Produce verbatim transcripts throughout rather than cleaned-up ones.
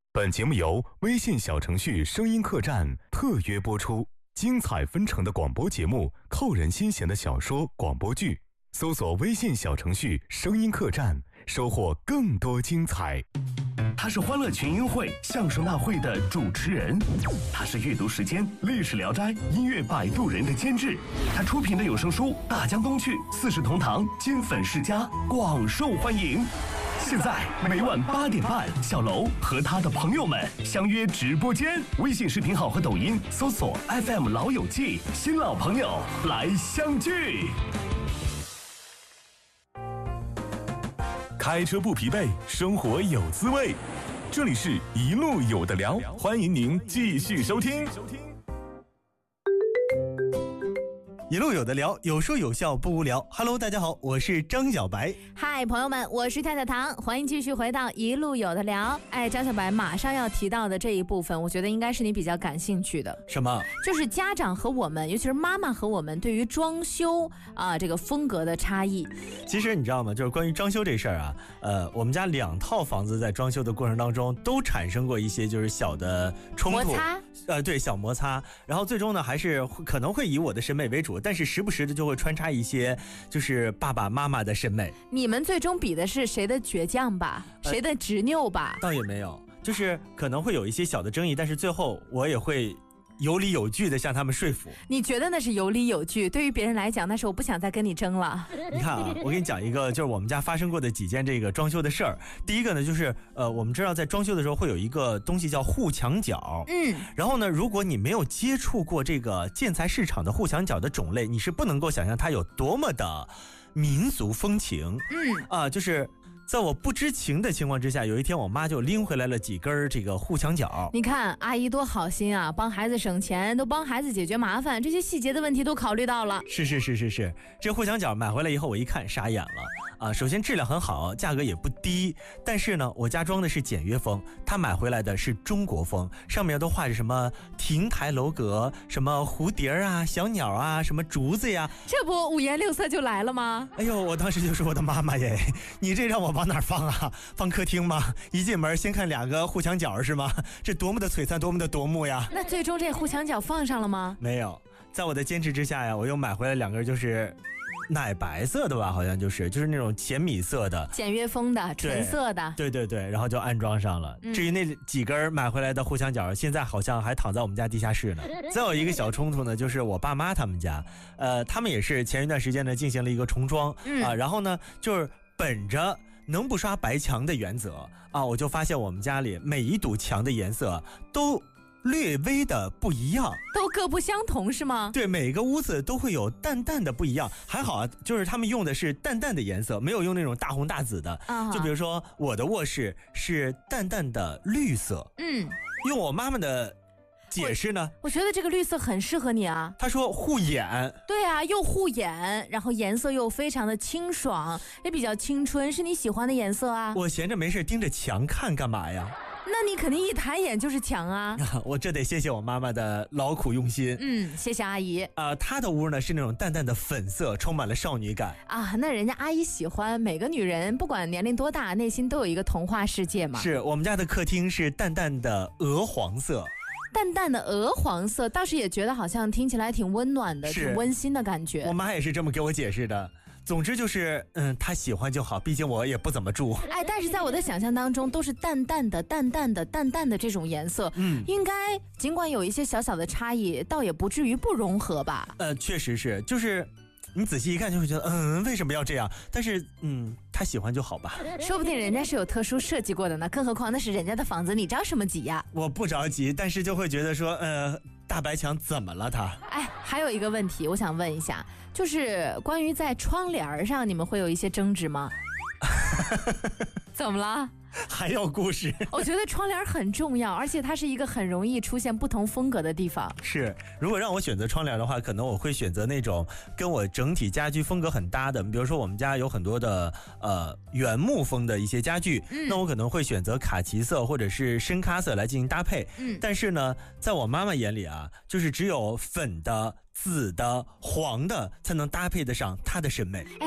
本节目由微信小程序声音客栈特约播出，精彩纷呈的广播节目，扣人心弦的小说、广播剧，搜索微信小程序声音客栈，收获更多精彩。 他是欢乐群英会相声大会的主持人，他是阅读时间历史聊斋音乐摆渡人的监制，他出品的有声书《大江东去》四世同堂金粉世家广受欢迎。现在每晚八点半，小楼和他的朋友们相约直播间，微信视频号和抖音搜索 F M 老友记，新老朋友来相聚。 开车不疲惫，生活有滋味。这里是一路有的聊，欢迎您继续收听。 一路有的聊，有说有笑不无聊。Hello， 大家好，我是张小白。 嗨，朋友们，我是太太糖，欢迎继续回到一路有的聊。哎，张小白马上要提到的这一部分，我觉得应该是你比较感兴趣的。 什么？ 就是家长和我们，尤其是妈妈和我们对于装修啊、呃、这个风格的差异。 其实你知道吗？就是关于装修这事儿啊，呃，我们家两套房子在装修的过程当中都产生过一些就是小的冲突， 摩擦。 呃，对，小摩擦。然后最终呢，还是可能会以我的审美为主，但是时不时的就会穿插一些就是爸爸妈妈的审美。 你们最终比的是谁的倔强吧，呃、谁的执拗吧？ 倒也没有，就是可能会有一些小的争议，但是最后我也会有理有据的向他们说服。 你觉得那是有理有据，对于别人来讲那是我不想再跟你争了。 你看啊，我给你讲一个就是我们家发生过的几件这个装修的事儿。第一个呢，就是呃我们知道在装修的时候会有一个东西叫护墙角， 嗯，然后呢如果你没有接触过这个建材市场的护墙角的种类，你是不能够想象它有多么的民俗风情。 嗯啊、呃、就是在我不知情的情况之下，有一天我妈就拎回来了几根这个护墙角。 你看阿姨多好心啊，帮孩子省钱，都帮孩子解决麻烦，这些细节的问题都考虑到了。 是是是是是，这护墙角买回来以后我一看傻眼了啊！首先质量很好，价格也不低，但是呢我家装的是简约风，他买回来的是中国风，上面都画着什么亭台楼阁，什么蝴蝶啊、小鸟啊、什么竹子呀， 这不五颜六色就来了吗？ 哎呦，我当时就说我的妈妈耶，你这让我往哪儿放啊？放客厅吗？一进门先看两个护墙角是吗？这多么的璀璨，多么的夺目呀！ 那最终这护墙角放上了吗？ 没有，在我的坚持之下呀，我又买回来两根就是奶白色的吧，好像就是就是那种浅米色的简约风的纯色的， 对对对，然后就安装上了、嗯、至于那几根买回来的护墙角，现在好像还躺在我们家地下室呢。再有一个小冲突呢，就是我爸妈他们家呃，他们也是前一段时间呢进行了一个重装、嗯、啊，然后呢就是本着能不刷白墙的原则啊，我就发现我们家里每一堵墙的颜色都略微的不一样， 都各不相同是吗？ 对，每个屋子都会有淡淡的不一样。还好啊，就是他们用的是淡淡的颜色，没有用那种大红大紫的、uh-huh. 就比如说我的卧室是淡淡的绿色， 嗯， 用我妈妈的解释呢， 我, 我觉得这个绿色很适合你啊。 他说护眼。 对啊，又护眼，然后颜色又非常的清爽，也比较青春，是你喜欢的颜色啊。 我闲着没事盯着墙看干嘛呀？ 那你肯定一抬眼就是墙啊。 我这得谢谢我妈妈的劳苦用心。 嗯，谢谢阿姨。 呃，她的屋呢是那种淡淡的粉色，充满了少女感啊。那人家阿姨喜欢，每个女人不管年龄多大，内心都有一个童话世界嘛。 是，我们家的客厅是淡淡的鹅黄色。 淡淡的鹅黄色，倒是也觉得好像听起来挺温暖的，挺温馨的感觉。 我妈也是这么给我解释的。总之就是，嗯，她喜欢就好，毕竟我也不怎么住。 哎，但是在我的想象当中，都是淡淡的、淡淡的、淡淡的这种颜色，嗯，应该尽管有一些小小的差异，倒也不至于不融合吧？ 呃，确实是，就是你仔细一看就会觉得，嗯，为什么要这样？但是，嗯。他喜欢就好吧， 说不定人家是有特殊设计过的呢，更何况那是人家的房子，你着什么急呀？ 我不着急，但是就会觉得说，呃，大白墙怎么了他？ 哎，还有一个问题，我想问一下，就是关于在窗帘上，你们会有一些争执吗？怎么了？ 还有故事？ 我觉得窗帘很重要，而且它是一个很容易出现不同风格的地方。 是，如果让我选择窗帘的话，可能我会选择那种跟我整体家居风格很搭的，比如说我们家有很多的呃原木风的一些家具、嗯、那我可能会选择卡其色或者是深咖色来进行搭配。嗯，但是呢，在我妈妈眼里啊，就是只有粉的、紫的、黄的才能搭配得上她的审美。 哎，阿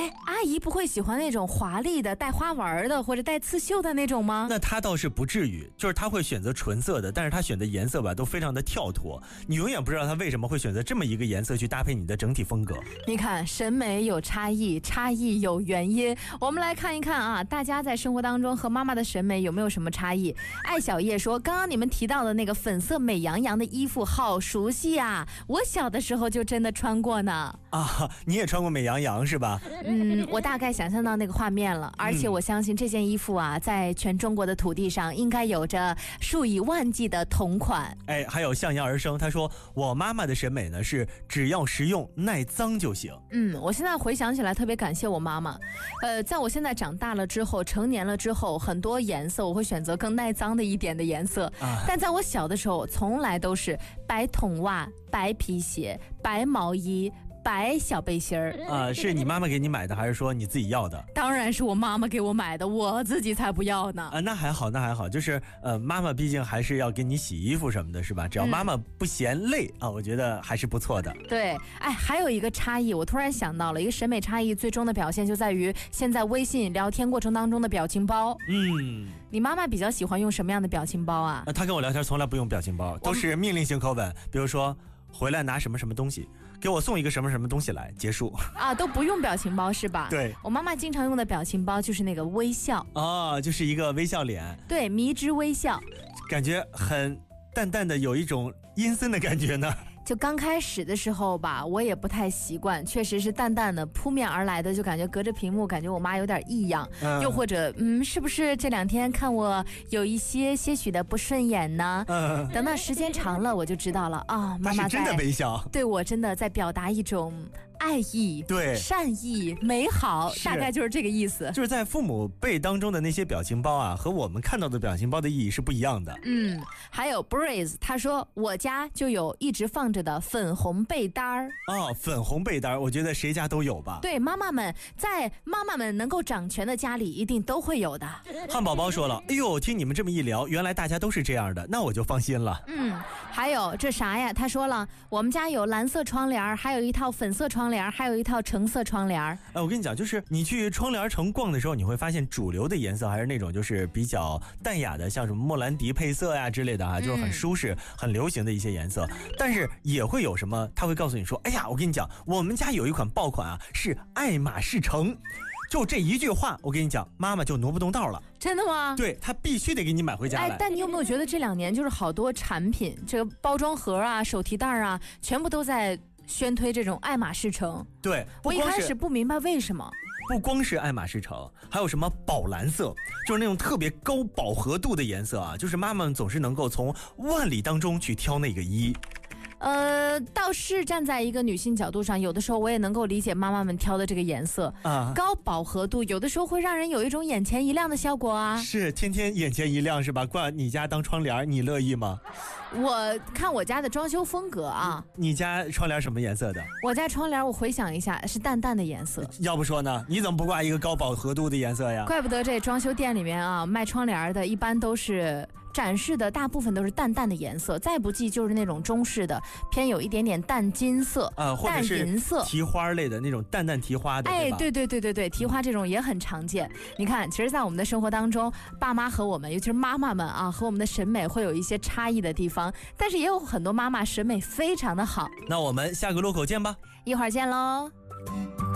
姨不会喜欢那种华丽的、带花纹的或者带刺绣的那种吗？ 那她倒是不至于，就是她会选择纯色的，但是她选的颜色吧都非常的跳脱，你永远不知道她为什么会选择这么一个颜色去搭配你的整体风格。 你看，审美有差异，差异有原因。我们来看一看啊，大家在生活当中和妈妈的审美有没有什么差异？艾小叶说，刚刚你们提到的那个粉色美羊羊的衣服好熟悉啊，我小的时候就真的穿过呢。 啊，你也穿过美羊羊是吧？ 嗯，我大概想象到那个画面了，而且我相信这件衣服啊，在全中国的土地上应该有着数以万计的同款。 哎，还有向阳而生，他说我妈妈的审美呢是只要实用耐脏就行。 嗯，我现在回想起来特别感谢我妈妈。呃，在我现在长大了之后，成年了之后，很多颜色我会选择更耐脏的一点的颜色，啊、但在我小的时候，从来都是白筒袜、白皮鞋、白毛衣、白小背心儿。 啊、呃，是你妈妈给你买的，还是说你自己要的？ 当然是我妈妈给我买的，我自己才不要呢。 啊，那还好，那还好，就是呃，妈妈毕竟还是要给你洗衣服什么的，是吧？只要妈妈不嫌累、嗯、啊，我觉得还是不错的。 对，哎，还有一个差异，我突然想到了一个审美差异，最终的表现就在于现在微信聊天过程当中的表情包。嗯，你妈妈比较喜欢用什么样的表情包啊？ 呃、她跟我聊天从来不用表情包，都是命令性口吻，比如说回来拿什么什么东西，给我送一个什么什么东西来，结束啊，都不用表情包是吧？ 对， 我妈妈经常用的表情包就是那个微笑哦，就是一个微笑脸， 对，迷之微笑， 感觉很淡淡的有一种阴森的感觉呢。 就刚开始的时候吧，我也不太习惯，确实是淡淡的扑面而来的，就感觉隔着屏幕，感觉我妈有点异样，嗯、又或者嗯，是不是这两天看我有一些些许的不顺眼呢？嗯、等到时间长了，我就知道了啊，妈妈在真的微笑， 对我真的在表达一种爱意、 对善意、美好，大概就是这个意思。 就是在父母辈当中的那些表情包啊，和我们看到的表情包的意义是不一样的。 嗯，还有 Breeze 他说我家就有一直放着的粉红被单儿。 哦，粉红被单儿，我觉得谁家都有吧。 对，妈妈们在妈妈们能够掌权的家里，一定都会有的。 汉堡包说了，哎呦，听你们这么一聊，原来大家都是这样的，那我就放心了。 嗯，还有这啥呀？他说了，我们家有蓝色窗帘，还有一套粉色窗帘，还有一套橙色窗帘。 哎，我跟你讲，就是你去窗帘城逛的时候，你会发现主流的颜色还是那种就是比较淡雅的，像什么莫兰迪配色呀之类的哈、啊，就是很舒适、嗯、很流行的一些颜色。但是也会有什么，他会告诉你说，哎呀，我跟你讲，我们家有一款爆款啊，是爱马仕橙。就这一句话，我跟你讲，妈妈就挪不动道了。 真的吗？ 对，她必须得给你买回家来。 哎，但你有没有觉得这两年就是好多产品，这个包装盒啊、手提袋啊，全部都在宣推这种爱马仕橙？ 对， 我一开始不明白为什么。 不光是爱马仕橙，还有什么宝蓝色，就是那种特别高饱和度的颜色啊，就是妈妈们总是能够从万里当中去挑那个一。 呃，倒是站在一个女性角度上，有的时候我也能够理解妈妈们挑的这个颜色啊，高饱和度有的时候会让人有一种眼前一亮的效果啊。 是，天天眼前一亮是吧？挂你家当窗帘，你乐意吗？ 我看我家的装修风格啊。 你家窗帘什么颜色的？ 我家窗帘我回想一下是淡淡的颜色。 要不说呢，你怎么不挂一个高饱和度的颜色呀？ 怪不得这装修店里面啊卖窗帘的一般都是展示的大部分都是淡淡的颜色，再不济就是那种中式的偏有一点点淡金色、 呃、或者是淡银色、 提花类的那种淡淡提花的。 哎，对对对对对，提花这种也很常见。你看，其实，在我们的生活当中，爸妈和我们，尤其是妈妈们啊，和我们的审美会有一些差异的地方，但是也有很多妈妈审美非常的好。 那我们下个路口见吧， 一会儿见喽。